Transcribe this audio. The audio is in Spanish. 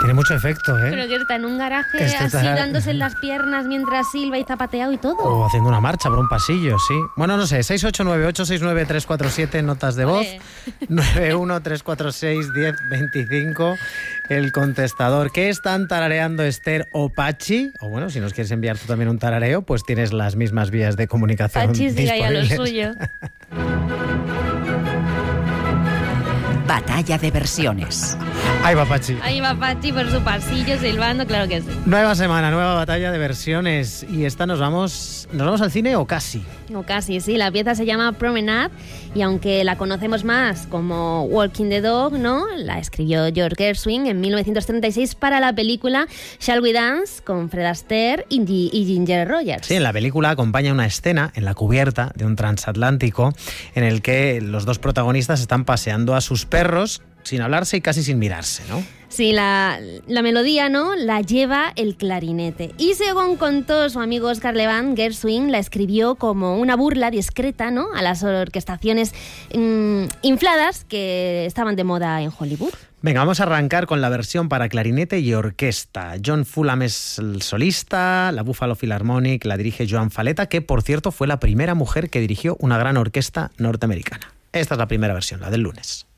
Tiene mucho efecto, ¿eh? Pero que está en un garaje Este así está- dándose en las piernas mientras silba y zapateado y todo. O haciendo una marcha por un pasillo, sí. Bueno, no sé, 689869347, notas de voz. Ole. 913461025, el contestador. ¿Qué están tarareando Esther o Pachi? O bueno, si nos quieres enviar tú también un tarareo, pues tienes las mismas vías de comunicación Pachi siga ya lo disponibles. suyo. Batalla de versiones. Ahí va Pachi. Ahí va Pachi por su pasillo silbando, claro que sí. Nueva semana, nueva batalla de versiones. Y esta nos vamos al cine o casi. O casi, sí. La pieza se llama Promenade y aunque la conocemos más como Walking the Dog, ¿no? La escribió George Gershwin en 1936 para la película Shall We Dance con Fred Astaire y Ginger Rogers. Sí, en la película acompaña una escena en la cubierta de un transatlántico en el que los dos protagonistas están paseando a sus perros sin hablarse y casi sin mirarse, ¿no? Sí, la melodía, ¿no?, la lleva el clarinete. Y según contó su amigo Oscar Levant, Gershwin la escribió como una burla discreta, ¿no?, a las orquestaciones infladas que estaban de moda en Hollywood. Venga, vamos a arrancar con la versión para clarinete y orquesta. John Fulham es el solista, la Buffalo Philharmonic la dirige Joan Faleta, que por cierto fue la primera mujer que dirigió una gran orquesta norteamericana. Esta es la primera versión, la del lunes.